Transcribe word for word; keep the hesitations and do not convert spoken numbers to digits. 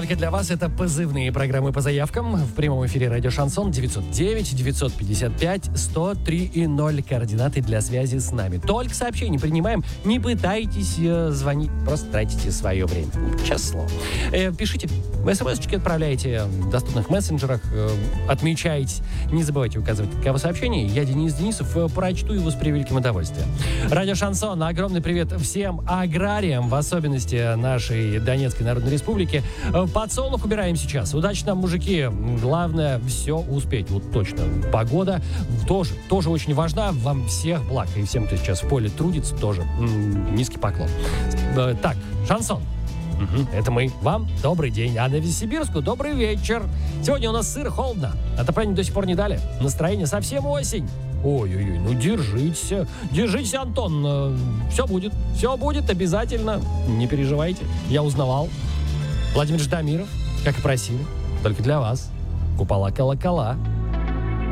Только для вас это позывные программы по заявкам. В прямом эфире радио Шансон девятьсот девять девятьсот пятьдесят пять сто три и ноль. Координаты для связи с нами. Только сообщения принимаем. Не пытайтесь э, звонить. Просто тратите свое время. Честное слово. Э, пишите. СМС-очки отправляйте в доступных мессенджерах. Э, отмечайте. Не забывайте указывать кого сообщение. Я, Денис Денисов, э, прочту его с превеликим удовольствием. Радио Шансон. Огромный привет всем аграриям, в особенности нашей Донецкой Народной Республики. Подсолнух убираем сейчас. Удачи нам, мужики. Главное, все успеть. Вот точно. Погода тоже, тоже очень важна. Вам всех благ. И всем, кто сейчас в поле трудится, тоже м-м, низкий поклон. Так, Шансон. Угу, это мы. Вам добрый день. А Новосибирску добрый вечер. Сегодня у нас сыро, холодно. Отопление до сих пор не дали. Настроение совсем осень. Ой-ой-ой, ну держитесь. Держитесь, Антон. Все будет. Все будет обязательно. Не переживайте. Я узнавал. Владимир Ждамиров, как и просили, только для вас. Купола-колокола.